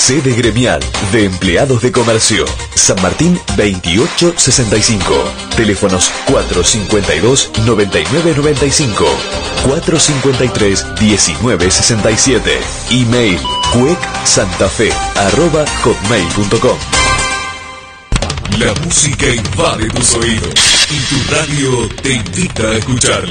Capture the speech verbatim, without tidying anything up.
Sede gremial de empleados de comercio. San Martín veintiocho sesenta y cinco. Teléfonos cuatro cincuenta y dos, noventa y nueve noventa y cinco. cuatro cincuenta y tres, diecinueve sesenta y siete. Email cuecsantafe arroba hotmail punto com. La música invade tus oídos y tu radio te invita a escucharla.